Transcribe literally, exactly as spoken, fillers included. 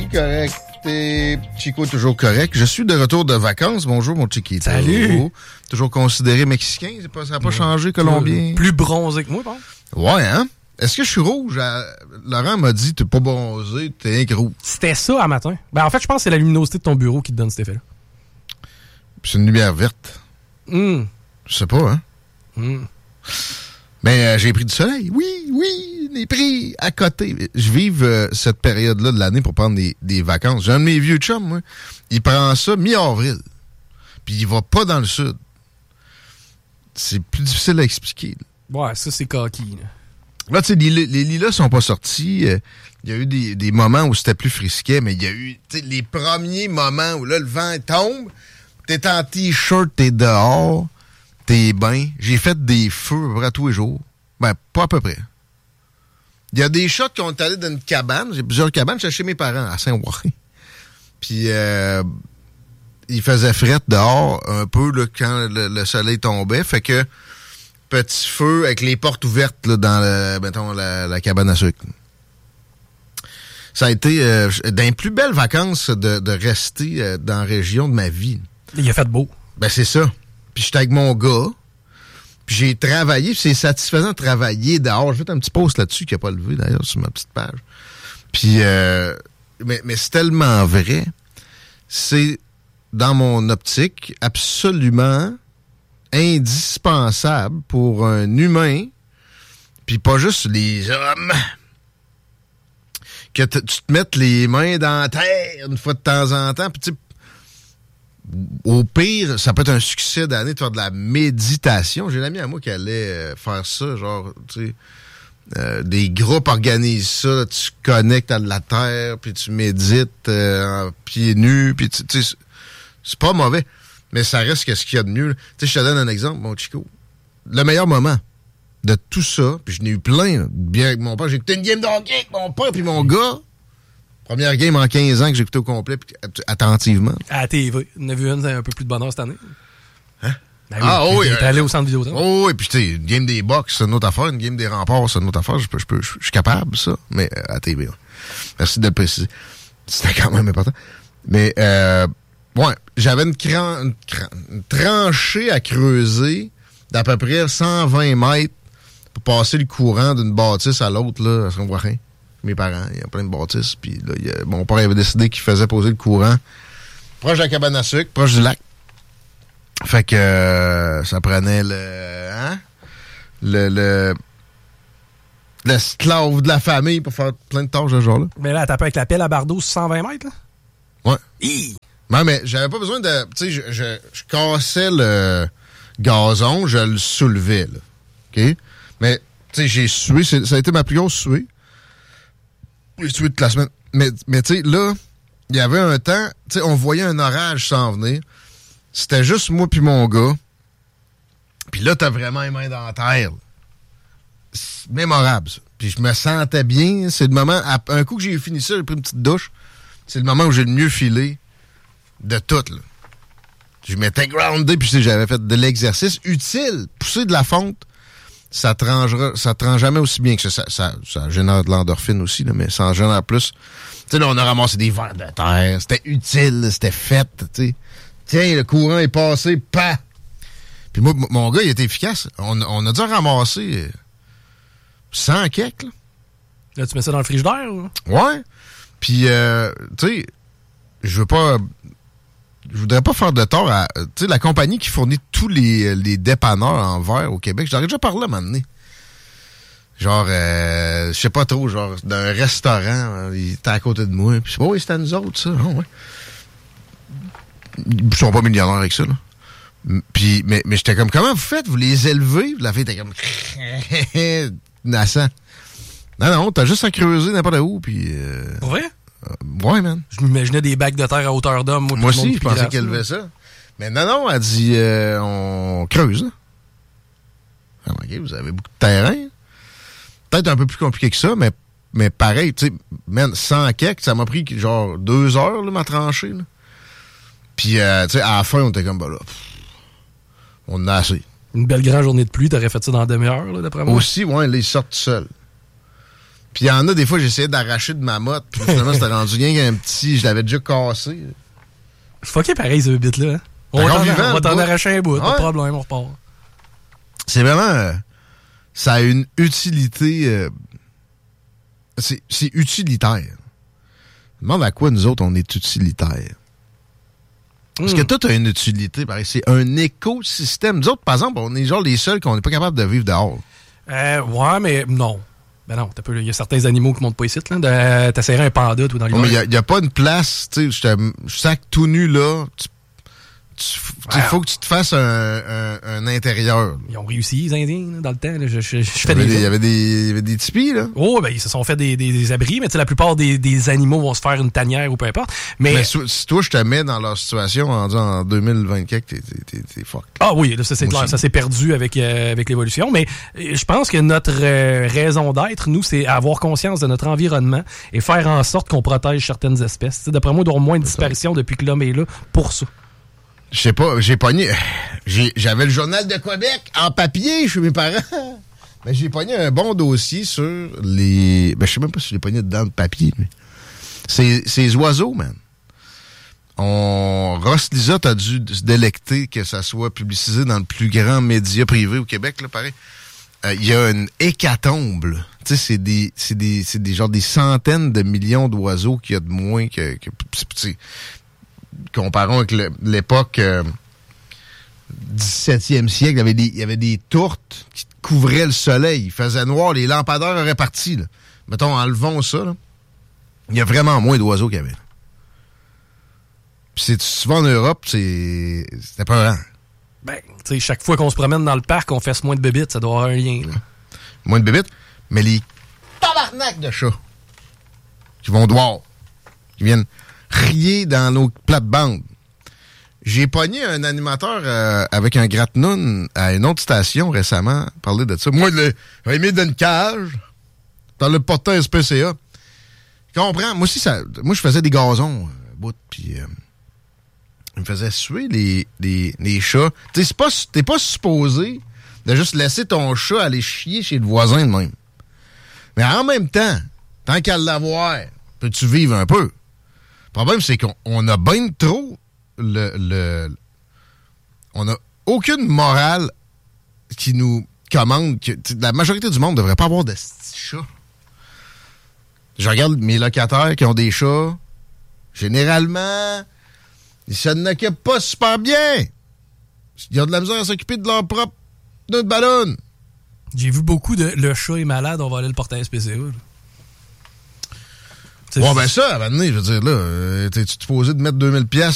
correct. Et Chico est toujours correct. Je suis de retour de vacances. Bonjour, mon Chiquito. Salut. Toujours considéré mexicain. C'est pas, ça n'a pas changé, colombien. Plus bronzé que moi, par exemple. Ouais, hein? Est-ce que je suis rouge? Laurent m'a dit, t'es pas bronzé, t'es un rouge. C'était ça à matin. Ben, en fait, je pense que c'est la luminosité de ton bureau qui te donne cet effet-là. C'est une lumière verte. Mm. Je sais pas, hein? Mm. Mais euh, j'ai pris du soleil. Oui, oui, j'ai pris à côté. Je vive euh, cette période-là de l'année pour prendre des, des vacances. J'ai un de mes vieux chums, moi. Il prend ça mi-avril. Puis il va pas dans le sud. C'est plus difficile à expliquer. Là. Ouais, ça, c'est coquille. Là, là tu sais, les, les lilas sont pas sortis. Il euh, y a eu des, des moments où c'était plus frisquet, mais il y a eu les premiers moments où là, le vent tombe. T'es en t-shirt, t'es dehors. T'es bien. J'ai fait des feux à peu près tous les jours. Ben, pas à peu près. Il y a des shots qui ont allé dans une cabane. J'ai plusieurs cabanes. J'étais chez mes parents à Saint-Ouen. Puis, euh, il faisait frette dehors un peu là, quand le, le soleil tombait. Fait que, petit feu avec les portes ouvertes là, dans le, mettons, la, la cabane à sucre. Ça a été euh, d'un plus belles vacances de, de rester euh, dans la région de ma vie. Il a fait beau. Ben, c'est ça. Puis j'étais avec mon gars, puis j'ai travaillé, puis c'est satisfaisant de travailler dehors. J'ai fait un petit post là-dessus qui n'a pas levé, d'ailleurs, sur ma petite page. Puis, euh, mais, mais c'est tellement vrai. C'est, dans mon optique, absolument indispensable pour un humain, puis pas juste les hommes, que t- tu te mettes les mains dans la terre une fois de temps en temps, puis tu sais, au pire, ça peut être un succès d'année de faire de la méditation. J'ai un ami à moi qui allait euh, faire ça, genre, tu sais, euh, des groupes organisent ça, là, tu connectes à de la terre, puis tu médites euh, en pieds nus, puis tu sais, c'est pas mauvais, mais ça reste que ce qu'il y a de mieux. Tu sais, je te donne un exemple, mon Chico. Le meilleur moment de tout ça, puis je n'ai eu plein, là, bien avec mon père, j'ai écouté une game de hockey avec mon père puis mon gars. Première game en quinze ans que j'ai écouté au complet, puis attentivement. À la T V. On a vu une un peu plus de bonheur cette année. Hein? Ben oui, ah oui. T'es euh, allé au centre vidéo. Oh oui, puis tu sais, une game des box, c'est une autre affaire. Une game des remparts, c'est une autre affaire. Je peux, je peux, je suis capable, ça. Mais euh, à la T V, ouais. Merci de le préciser. C'était quand même important. Mais, euh, ouais, j'avais une, cran, une, cran, une tranchée à creuser d'à peu près cent vingt mètres pour passer le courant d'une bâtisse à l'autre, là, à Saint-Ouen. Mes parents, il y a plein de bâtisses. Puis là, il y a, mon père avait décidé qu'il faisait poser le courant proche de la cabane à sucre, proche du lac. Fait que euh, ça prenait le... Hein? Le... le l'esclave de la famille pour faire plein de tâches de ce genre-là. Mais là, t'as pas avec la pelle à bardeau sur cent vingt mètres, là? Ouais. Hi! Non, mais j'avais pas besoin de... Tu sais, je, je, je cassais le gazon, je le soulevais, là. OK? Mais, tu sais, j'ai sué. Ça a été ma plus grosse suée. J'ai tué toute la semaine. Mais, mais tu sais, là, il y avait un temps, tu sais, on voyait un orage s'en venir. C'était juste moi puis mon gars. Puis là, t'as vraiment les mains dans la terre. C'est mémorable, ça. Puis je me sentais bien. C'est le moment... Un coup que j'ai fini ça, j'ai pris une petite douche. C'est le moment où j'ai le mieux filé de tout, là. Je m'étais groundé, puis tu sais, j'avais fait de l'exercice utile. Pousser de la fonte. Ça te rangera, ça te rend jamais aussi bien que ça. Ça, ça, ça génère de l'endorphine aussi, là, mais ça en génère plus. Tu sais, là, on a ramassé des vers de terre. C'était utile, c'était fait, tu sais. Tiens, le courant est passé, pas. Puis moi, mon gars, il était efficace. On, on a dû ramasser cent keks, là. Là, tu mets ça dans le frigidaire, ou? Ouais. Puis, euh, tu sais, je veux pas... Je voudrais pas faire de tort à... Tu sais, la compagnie qui fournit tous les, les dépanneurs en verre au Québec, j'aurais déjà parlé à un moment donné. Genre, euh, je sais pas trop, genre, d'un restaurant, il était à côté de moi. Puis je sais pas, oui, c'était à nous autres, ça. Oh, ouais. Ils sont pas millionnaires avec ça, là. Puis, mais, mais j'étais comme, comment vous faites? Vous les élevez? La fille était comme... nassant. Non, non, t'as juste à creuser n'importe où, puis... Euh... Pour vrai? Euh, ouais, man. Je m'imaginais des bacs de terre à hauteur d'homme. Moi, moi aussi, je pensais qu'elle levait ça. Mais non, non, elle dit, euh, on creuse. Hein? Ah, OK, vous avez beaucoup de terrain. Peut-être un peu plus compliqué que ça, mais, mais pareil, tu sais, man, cent keks, ça m'a pris genre deux heures, là, ma tranchée. Là. Puis, euh, tu sais, à la fin, on était comme, bah là, pff, on en a assez. Une belle grande journée de pluie, t'aurais fait ça dans la demi-heure, là, d'après moi. Aussi, ouais, là, ils sortent seuls. Puis il y en a, des fois, j'essayais d'arracher de ma motte, puis finalement, c'était rendu rien qu'un petit... Je l'avais déjà cassé. C'est fucké pareil, ce bit-là. Hein? On Encore va t'en, vivant, on va t'en le arracher un bout, Ouais. pas de problème, on repart. C'est vraiment... euh, ça a une utilité... euh, c'est, c'est utilitaire. Je me demande à quoi, nous autres, on est utilitaire. Parce que tout a une utilité, pareil. C'est un écosystème. Nous autres, par exemple, on est genre les seuls qu'on n'est pas capable de vivre dehors. Euh, ouais, mais non. Ben non, t'as peu, il y a certains animaux qui montent pas ici, là. De, t'essaierais un panda, tout dans l'hiver. Ouais, mais il n'y a, a pas une place, tu sais, je te je sac tout nu, là. Tu, tu, il Ouais. faut que tu te fasses un, un, un intérieur. Ils ont réussi, les Indiens, là, dans le temps. Là. Je, je, je Il y, fais avait des... des, il y avait des, il y avait des tipis, là. Oh, ben ils se sont fait des, des, des abris, mais tu sais, la plupart des, des animaux vont se faire une tanière ou peu importe. Mais, Mais si, si toi, je te mets dans leur situation en, en deux mille vingt-quatre, t'es, t'es, t'es, t'es fuck. ah oui, là, ça c'est Moi clair, aussi. ça s'est perdu avec, euh, avec l'évolution. Mais euh, je pense que notre euh, raison d'être, nous, c'est avoir conscience de notre environnement et faire en sorte qu'on protège certaines espèces. Tu sais, d'après moi, il doit y avoir moins de disparitions depuis que l'homme est là pour ça. Je sais pas, j'ai pogné... J'ai, j'avais le Journal de Québec en papier chez mes parents. Mais j'ai pogné un bon dossier sur les... Ben, je sais même pas si je l'ai pogné dedans de papier, mais... Ces, ces oiseaux, man. On... Ross Lisotte a dû se délecter que ça soit publicisé dans le plus grand média privé au Québec, là, pareil. Il euh, y a une hécatombe, là. Tu sais, c'est des, c'est des, c'est des, genre des centaines de millions d'oiseaux qu'il y a de moins que... que c'est, comparons avec le, l'époque euh, dix-septième siècle, il y avait des, il y avait des tourtes qui couvraient le soleil. Il faisait noir, les lampadaires auraient parti. Là. Mettons, enlevons ça. Là. Il y a vraiment moins d'oiseaux qu'il y avait. Puis c'est souvent en Europe, c'est c'était pas grand. Ben, tu sais, chaque fois qu'on se promène dans le parc, on fait moins de bébites, ça doit avoir un lien. Là. Moins de bébites, mais les tabarnak de chats qui vont dehors, qui viennent rier dans nos plates-bandes. J'ai pogné un animateur euh, avec un gratte-noun à une autre station récemment, parler de ça. Moi, le, j'avais mis dans une cage, dans le portail S P C A. Je comprends. Moi aussi, ça, moi, je faisais des gazons, euh, bout, puis euh, il me faisait suer les, les, les chats. Tu sais, c'est pas, t'es pas supposé de juste laisser ton chat aller chier chez le voisin de même. Mais en même temps, tant qu'à l'avoir, peux-tu vivre un peu? Le problème, c'est qu'on on a bien trop le, le... On n'a aucune morale qui nous commande que la majorité du monde ne devrait pas avoir de petits chats. Je regarde mes locataires qui ont des chats. Généralement, ils se n'occupent pas super bien. Ils ont de la misère à s'occuper de leur propre nœud de ballon. J'ai vu beaucoup de le chat est malade, on va aller le porter à S P C A. Là. Bon, ben ça, à un moment donné, je veux dire, là, euh, t'es-tu supposé de mettre deux mille dollars